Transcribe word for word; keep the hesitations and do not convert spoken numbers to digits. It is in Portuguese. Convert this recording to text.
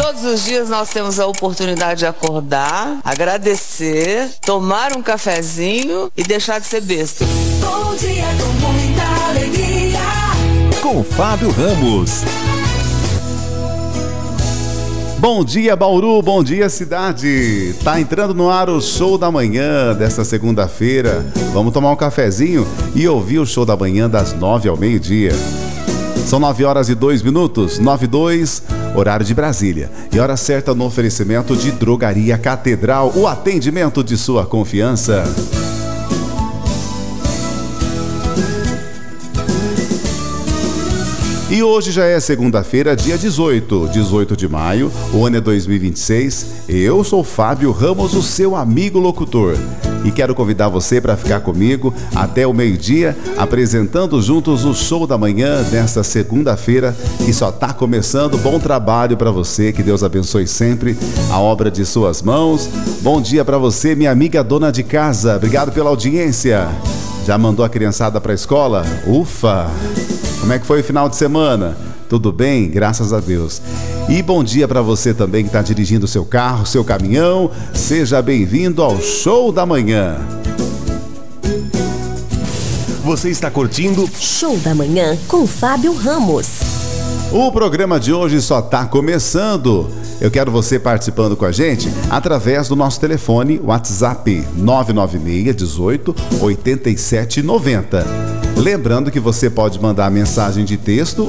Todos os dias nós temos a oportunidade de acordar, agradecer, tomar um cafezinho e deixar de ser besta. Bom dia com muita alegria. Com Fábio Ramos. Bom dia, Bauru, bom dia, cidade. Tá entrando no ar o Show da Manhã desta segunda-feira. Vamos tomar um cafezinho e ouvir o Show da Manhã das nove ao meio-dia. São nove horas e dois minutos, nove e dois, horário de Brasília. E hora certa no oferecimento de Drogaria Catedral, o atendimento de sua confiança. E hoje já é segunda-feira, dia dezoito, dezoito de maio, o ano é dois mil e vinte e seis. Eu sou Fábio Ramos, o seu amigo locutor. E quero convidar você para ficar comigo até o meio-dia, apresentando juntos o Show da Manhã desta segunda-feira, que só está começando. Bom trabalho para você, que Deus abençoe sempre a obra de suas mãos. Bom dia para você, minha amiga dona de casa. Obrigado pela audiência. Já mandou a criançada para a escola? Ufa! Como é que foi o final de semana? Tudo bem? Graças a Deus. E bom dia para você também que está dirigindo seu carro, seu caminhão. Seja bem-vindo ao Show da Manhã. Você está curtindo Show da Manhã com Fábio Ramos. O programa de hoje só está começando. Eu quero você participando com a gente através do nosso telefone WhatsApp nove nove seis, dezoito, oitenta e sete, noventa. Lembrando que você pode mandar mensagem de texto